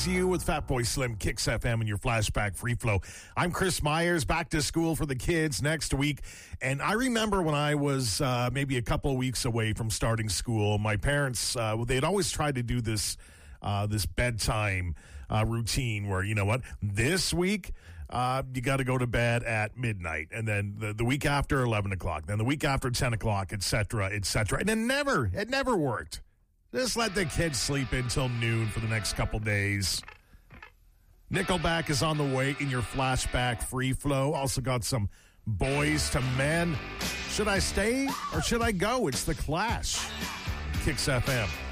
is You with Fatboy Slim, Kicks FM, and your flashback free flow. I'm Chris Myers, back to school for the kids next week. And I remember when I was maybe a couple of weeks away from starting school, my parents, they'd always tried to do this bedtime routine where, you know what, this week you got to go to bed at midnight, and then the week after 11 o'clock, then the week after 10 o'clock, et cetera, and it never worked. Just let the kids sleep until noon for the next couple days. Nickelback is on the way in your flashback free flow. Also got some Boys to Men. Should I stay or should I go? It's The Clash. Kicks FM.